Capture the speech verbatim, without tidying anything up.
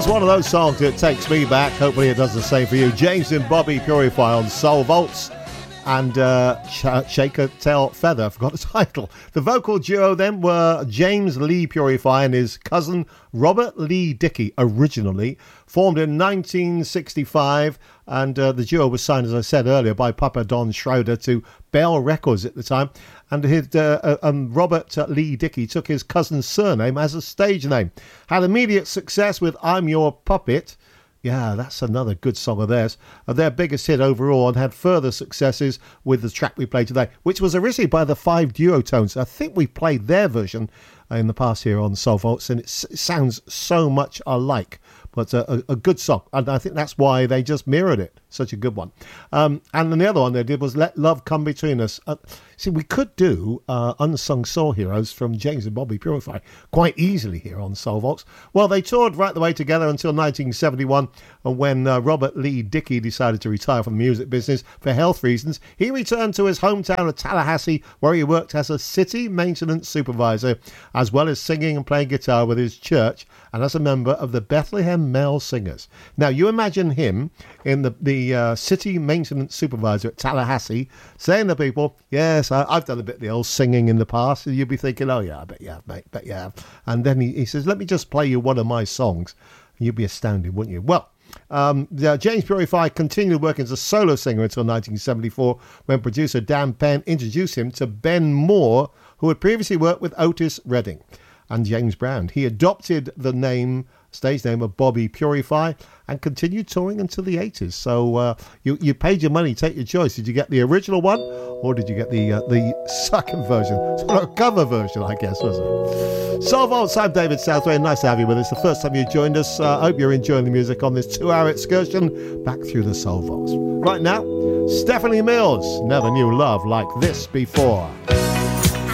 It's one of those songs that takes me back. Hopefully it does the same for you. James and Bobby Purify on Soul Vaults. And uh, Sh- Shaker Tail Feather, I forgot the title. The vocal duo then were James Lee Purify and his cousin Robert Lee Dickey, originally formed in nineteen sixty-five. And uh, the duo was signed, as I said earlier, by Papa Don Schroeder to Bell Records at the time. And his, uh, uh, um, Robert uh, Lee Dickey took his cousin's surname as a stage name. Had immediate success with I'm Your Puppet. Yeah, that's another good song of theirs. Uh, their biggest hit overall, and had further successes with the track we played today, which was originally by the Five Duotones. I think we played their version in the past here on Soul Vaults, and it, s- it sounds so much alike. But a, a, a good song, and I think that's why they just mirrored it. Such a good one. Um, and then the other one they did was Let Love Come Between Us. Uh, see, we could do uh, Unsung Soul Heroes from James and Bobby Purify quite easily here on Soul Vaults. Well, they toured right the way together until nineteen seventy-one, and when uh, Robert Lee Dickey decided to retire from the music business for health reasons, he returned to his hometown of Tallahassee, where he worked as a city maintenance supervisor, as well as singing and playing guitar with his church, and as a member of the Bethlehem Male Singers. Now, you imagine him in the, the uh, city maintenance supervisor at Tallahassee saying to people, yes, I, I've done a bit of the old singing in the past. And you'd be thinking, oh, yeah, I bet you have, mate, bet you have. And then he, he says, let me just play you one of my songs. And you'd be astounded, wouldn't you? Well, Um, uh, James Purify continued working as a solo singer until nineteen seventy-four, when producer Dan Penn introduced him to Ben Moore, who had previously worked with Otis Redding and James Brown. He adopted the name, stage name of Bobby Purify, and continued touring until the eighties. So uh, you you paid your money, take your choice. Did you get the original one, or did you get the uh, the second version, sort of cover version, I guess, was it? Soul Vaults, I'm David Southway. Nice to have you with us. The first time you joined us. I uh, hope you're enjoying the music on this two-hour excursion back through the Soul Vaults. Right now, Stephanie Mills. Never knew love like this before.